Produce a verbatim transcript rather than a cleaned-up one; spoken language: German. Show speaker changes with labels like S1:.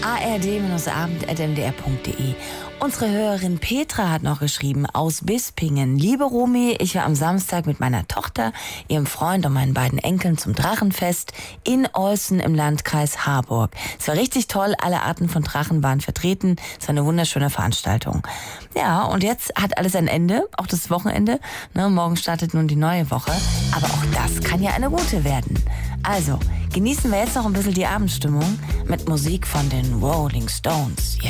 S1: a r d abend at m d r punkt d e. Unsere Hörerin Petra hat noch geschrieben aus Bispingen. Liebe Romy, ich war am Samstag mit meiner Tochter, ihrem Freund und meinen beiden Enkeln zum Drachenfest in Olsen im Landkreis Harburg. Es war richtig toll, alle Arten von Drachen waren vertreten. Es war eine wunderschöne Veranstaltung. Ja, und jetzt hat alles ein Ende, auch das Wochenende. Ne, morgen startet nun die neue Woche. Aber auch das kann ja eine gute werden. Also, genießen wir jetzt noch ein bisschen die Abendstimmung mit Musik von den Rolling Stones.